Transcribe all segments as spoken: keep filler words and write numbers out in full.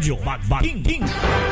Radyo Magbating.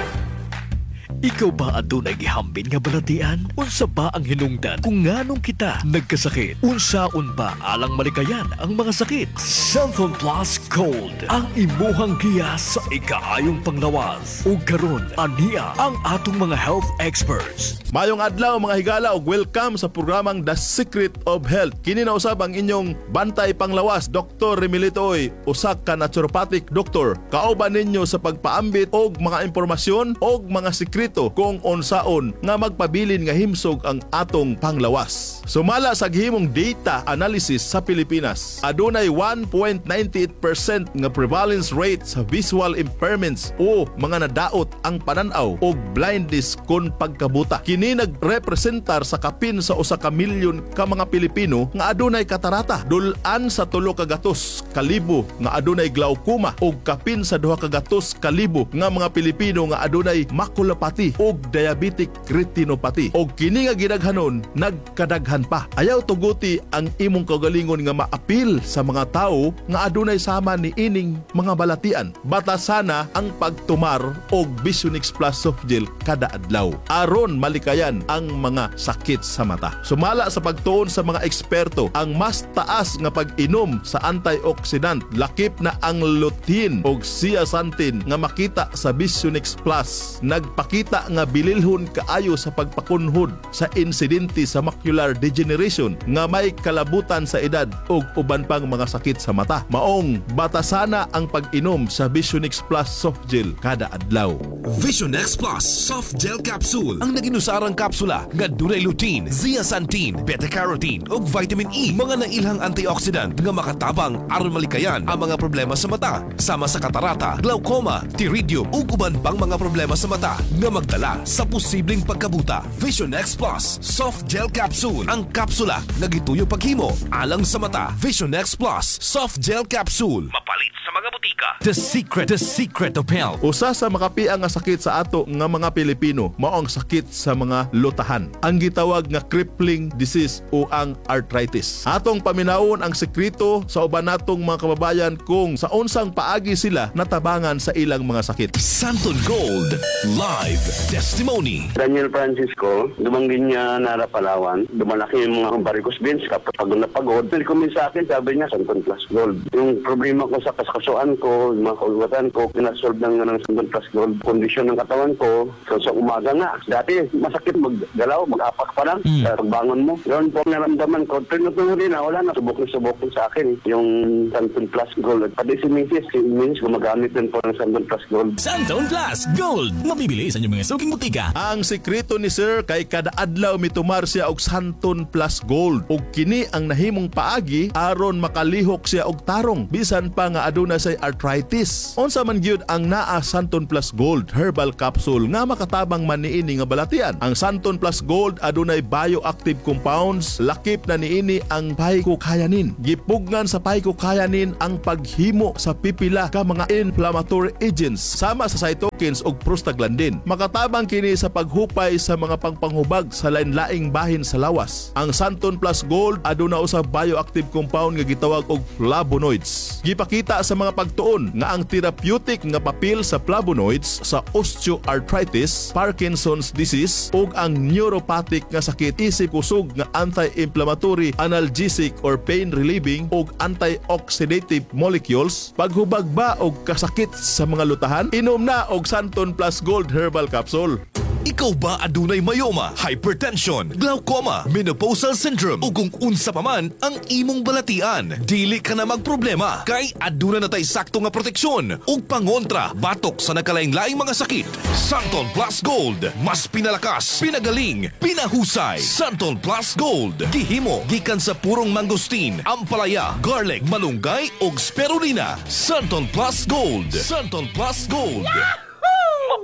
Ikaw ba adunay gihambin nga balatian? Unsa ba ang hinungdan kung nganong kita nagkasakit? Unsaon ba alang malikayan ang mga sakit? Santon Plus Gold ang imuhang giya sa ikaayong panglawas. Ug karon aniya ang atong mga health experts. Mayong adlaw mga higala ug welcome sa programang The Secret of Health. Kini na usab ang inyong bantay panglawas, Doktor Remilitoy, usak ka naturopathic doctor. Kauban ninyo sa pagpaambit og mga impormasyon og mga sekreto kung unsaon nga magpabilin nga himsog ang atong panglawas. Sumala sa gihimong data analysis sa Pilipinas, adunay one point nine eight percent nga prevalence rate sa visual impairments o mga nadaot ang pananaw o blindness kon pagkabuta. Kini nagrepresentar sa kapin sa usa ka milyon ka mga Pilipino nga adunay katarata, dul-an sa tulo ka gatos kalibo nga adunay glaucoma o kapin sa duha ka gatos kalibo nga mga Pilipino nga adunay maculopathy og diabetic retinopathy. Og kini nga gidaghanon nagkadaghan pa. Ayaw tuguti ang imong kaugalingon nga maapil sa mga tawo nga adunay sama ni ining mga balatian. Batasana ang pagtumar og Visionix Plus soft gel kada adlaw aron malikayan ang mga sakit sa mata. Sumala sa pagtuon sa mga eksperto, ang mas taas nga pag-inom sa antioxidant lakip na ang lutein og zeaxanthin nga makita sa Visionix Plus nagpakita nga bililhon kaayo sa pagpakunhod sa insidente sa macular degeneration nga may kalabutan sa edad ug uban pang mga sakit sa mata. Maong batasana ang pag-inom sa Visionix Plus soft gel kada adlaw. Visionix Plus soft gel capsule ang naginusarang kapsula nga dunay lutein, zeaxanthin, beta-carotene ug vitamin E, mga nailhang antioxidant nga makatabang aron malikayan ang mga problema sa mata sama sa katarata, glaucoma, pterygium ug uban pang mga problema sa mata nga magdala sa posibleng pagkabuta. Visionix Plus soft gel capsule, ang kapsula nga gituyo paghimo alang sa mata. Visionix Plus soft gel capsule, mapalit sa mga butika. The secret, the secret of health. Usa sa makapiang nga sakit sa ato nga mga Pilipino mao ang sakit sa mga lutahan, ang gitawag nga crippling disease o ang arthritis. Atong paminawon ang sekreto sa uban natong mga kababayan kung sa unsang paagi sila natabangan sa ilang mga sakit. Santon Gold Live Testimony. Daniel Francisco, dumanggin niya Nara Palawan. Dumalaki yung mga varicose veins. Kapag pagod na pagod, nilikumin sa akin, sabi niya, Santon Plus Gold. Yung problema ko sa kaskasuan ko, yung mga kaugatan ko, pinasolve ng, ng Santon Plus Gold. Kondisyon ng katawan ko, so sa umaga nga. Dati, masakit maggalaw, mag-apak pa lang. Mm. Sa pagbangon mo. Yun po ang naramdaman ko. Tinutuloy rin na, wala na. Subok na subok sa akin. Yung Santon Plus Gold. At pati si Missus, si Missus, gumagamit din po ng Santon Plus Gold. Santon Plus Gold. Mabibili sa inyong mga suking butika. Ang sekreto ni Sir kay kada adlaw mitumar siya og Santon Plus Gold ug kini ang nahimong paagi aron makalihok siya og tarong bisan pa nga aduna say arthritis. Unsa man gyud ang naa Santon Plus Gold herbal capsule nga makatabang man niini nga balatian. Ang Santon Plus Gold adunay bioactive compounds, lakip na niini ang paikokayanin. Gipugnan sa paikokayanin ang paghimo sa pipila ka mga inflammatory agents sama sa cytokines ug prostaglandin. Makatabang kini sa paghupay sa mga pangpanghubag sa lain-laing bahin sa lawas. Ang Santon Plus Gold aduna usa bioactive compound nga gitawag og flavonoids. Gipakita sa mga pagtuon nga ang therapeutic nga papel sa flavonoids sa osteoarthritis, Parkinson's disease ug ang neuropathic nga sakit isip kusog nga anti-inflammatory, analgesic or pain relieving ug antioxidative molecules. Paghubag ba og kasakit sa mga lutahan? Inom na og Santon Plus Gold herbal capsule. Ikaw ba adunay mayoma, hypertension, glaucoma, menopausal syndrome o kung unsa pa man ang imong balatian? Dili ka na magproblema kay aduna na tay sakto nga proteksyon ug pangontra batok sa nakalaing-laing mga sakit. Santon Plus Gold, mas pinalakas, pinagaling, pinahusay. Santon Plus Gold, gihimo gikan sa purong mangosteen, ampalaya, garlic, malunggay ug spirulina. Santon Plus Gold. Santon Plus Gold. Yahoo!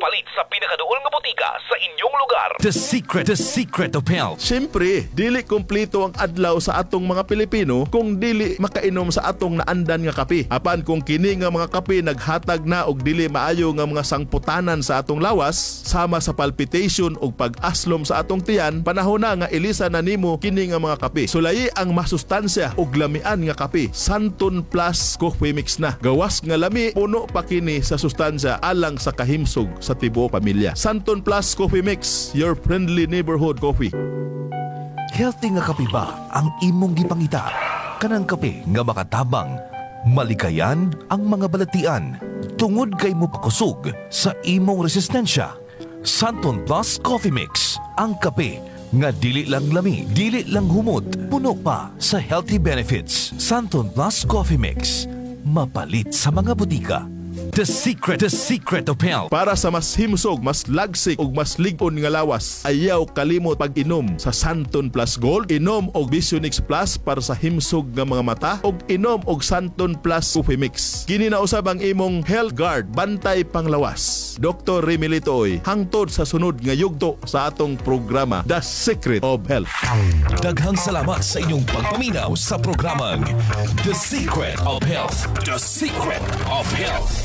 mapalit sa pinakaduol nga botika sa inyong lugar. The secret, the secret of health. Siyempre, dili kumpleto ang adlaw sa atong mga Pilipino kung dili makainom sa atong naandan nga kape. Apan kung kini nga mga kape naghatag na og dili maayo nga mga sangputanan sa atong lawas, sama sa palpitation ug pag-aslom sa atong tiyan, panahon na nga ilisa na nimo kini nga mga kape. Sulayi ang masustansya ug lamian nga kape. Santon Plus Coffee Mix na. Gawas nga lami, puno pa kini sa sustansya alang sa kahimsog sa tibuok pamilya. Santon Plus Coffee Mix, your friendly neighborhood coffee. Healthy nga kape ba ang imong gipangita? Kanang kape nga makatabang, malikayan ang mga balatian, tungod kay mo pakusog sa imong resistensya. Santon Plus Coffee Mix, ang kape nga dili lang lami, dili lang humot, puno pa sa healthy benefits. Santon Plus Coffee Mix, mapalit sa mga butika. The secret, the secret of health. Para sa mas himsog, mas lagsik ug mas lig-on nga lawas, ayaw kalimot pag-inom sa Santon Plus Gold. Inom og Visionix Plus para sa himsog nga mga mata ug inom og Santon Plus Coffee Mix. Kini na usab ang imong Health Guard, bantay panglawas. Doctor Remilito Oy, hangtod sa sunod nga yugto sa atong programa The Secret of Health. Daghang salamat sa inyong pagpaminaw sa programang The Secret of Health. The Secret of Health.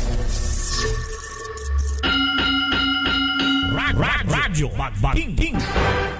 Radyo Magbating.